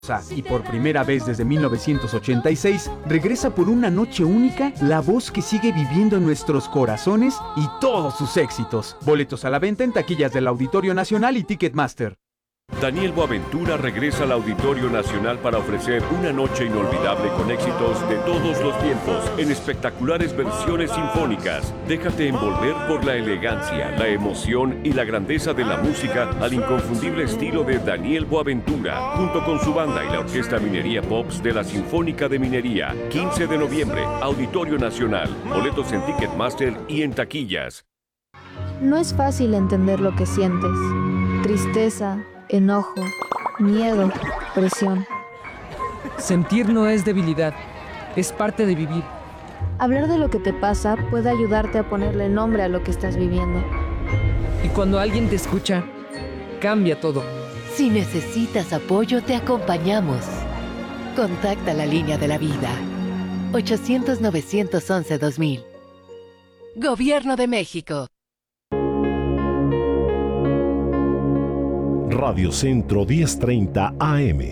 Y por primera vez desde 1986, regresa por una noche única la voz que sigue viviendo en nuestros corazones y todos sus éxitos. Boletos a la venta en taquillas del Auditorio Nacional y Ticketmaster. Daniel Boaventura regresa al Auditorio Nacional para ofrecer una noche inolvidable con éxitos de todos los tiempos en espectaculares versiones sinfónicas. Déjate envolver por la elegancia, la emoción y la grandeza de la música al inconfundible estilo de Daniel Boaventura, junto con su banda y la Orquesta Minería Pops de la Sinfónica de Minería. 15 de noviembre, Auditorio Nacional. Boletos en Ticketmaster y en taquillas. No es fácil entender lo que sientes. Tristeza, enojo, miedo, presión. Sentir no es debilidad, es parte de vivir. Hablar de lo que te pasa puede ayudarte a ponerle nombre a lo que estás viviendo. Y cuando alguien te escucha, cambia todo. Si necesitas apoyo, te acompañamos. Contacta la línea de la vida. 800-911-2000. Gobierno de México. Radio Centro 1030 AM.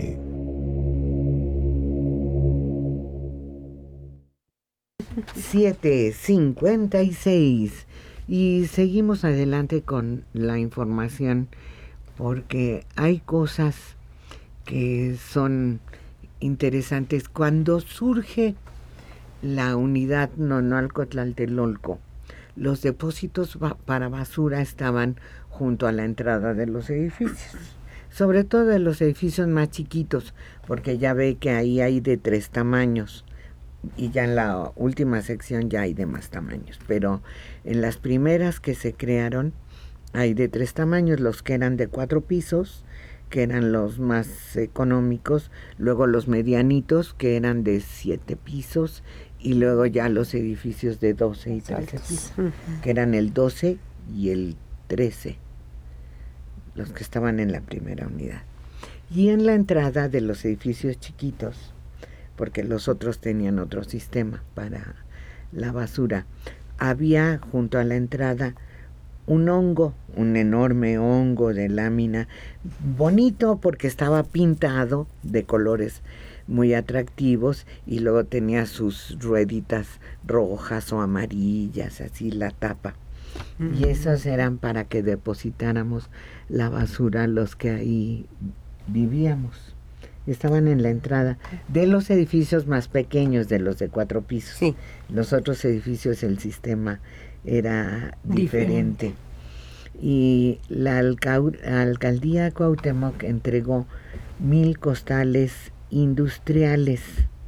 $7:56 y seguimos adelante con la información porque hay cosas que son interesantes. Cuando surge la unidad Nonalco-Tlatelolco, los depósitos para basura estaban junto a la entrada de los edificios, sobre todo de los edificios más chiquitos, porque ya ve que ahí hay de 3 tamaños y ya en la última sección ya hay de más tamaños, pero en las primeras que se crearon hay de 3 tamaños, los que eran de 4 pisos, que eran los más económicos, luego los medianitos, que eran de 7 pisos, y luego ya los edificios de 12 y 13 pisos, que eran el 12 y el 13, los que estaban en la primera unidad. Y en la entrada de los edificios chiquitos, porque los otros tenían otro sistema para la basura, había junto a la entrada un hongo, un enorme hongo de lámina, bonito porque estaba pintado de colores muy atractivos y luego tenía sus rueditas rojas o amarillas, así la tapa. Y esos eran para que depositáramos la basura los que ahí vivíamos. Estaban en la entrada de los edificios más pequeños, de los de 4 pisos. Sí. Los otros edificios el sistema era diferente. Y la alcaldía Cuauhtémoc entregó 1,000 costales industriales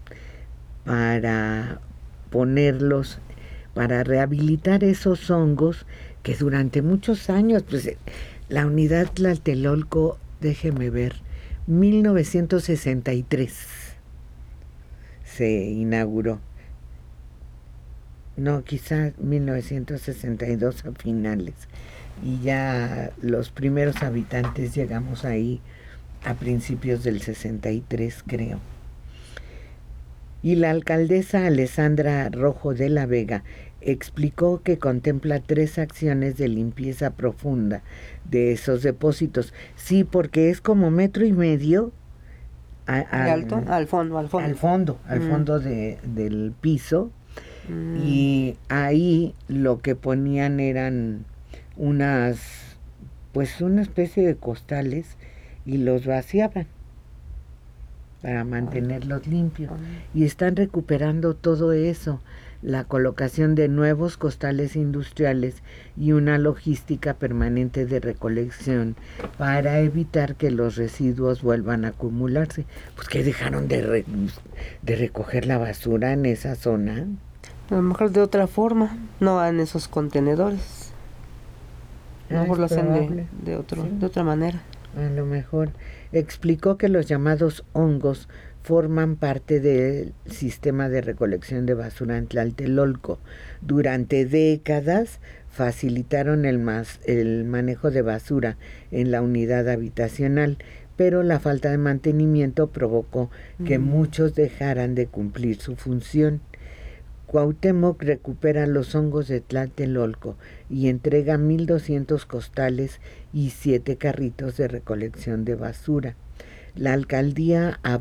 para ponerlos, para rehabilitar esos hongos que durante muchos años, pues la unidad Tlatelolco, déjeme ver, 1963 se inauguró. No, quizás 1962 a finales. Y ya los primeros habitantes llegamos ahí a principios del 63, creo. Y la alcaldesa Alessandra Rojo de la Vega explicó que contempla 3 acciones de limpieza profunda de esos depósitos. Sí, porque es como 1,5 metros ¿de alto? Al fondo del piso. Y ahí lo que ponían eran una especie de costales y los vaciaban para mantenerlos limpios. Y están recuperando todo eso, la colocación de nuevos costales industriales y una logística permanente de recolección para evitar que los residuos vuelvan a acumularse. Pues que dejaron de recoger la basura en esa zona. A lo mejor de otra forma, no en esos contenedores. A lo mejor lo hacen de otra manera. A lo mejor. Explicó que los llamados hongos forman parte del sistema de recolección de basura en Tlatelolco. Durante décadas facilitaron el manejo de basura en la unidad habitacional, pero la falta de mantenimiento provocó que muchos dejaran de cumplir su función. Cuauhtémoc recupera los hongos de Tlatelolco y entrega 1,200 costales y 7 carritos de recolección de basura. la alcaldía